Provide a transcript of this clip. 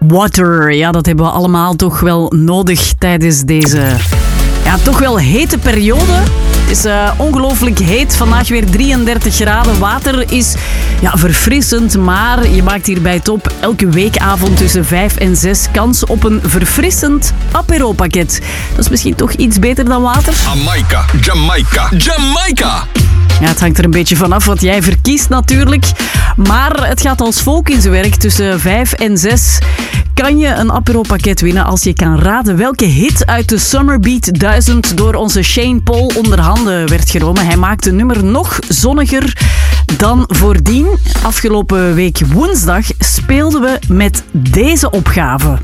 Water, ja, dat hebben we allemaal toch wel nodig tijdens deze toch wel hete periode. Het is ongelooflijk heet. Vandaag weer 33 graden. Water is verfrissend, maar je maakt hierbij top elke weekavond tussen 5 en 6 kans op een verfrissend apéropakket. Dat is misschien toch iets beter dan water? Jamaica! Ja, het hangt er een beetje vanaf wat jij verkiest natuurlijk. Maar het gaat als volk in zijn werk. Tussen 5 en 6 kan je een apéropakket winnen als je kan raden welke hit uit de Summer Beat 1000 door onze Shane Paul onder handen werd genomen. Hij maakt het nummer nog zonniger dan voordien. Afgelopen week woensdag speelden we met deze opgave.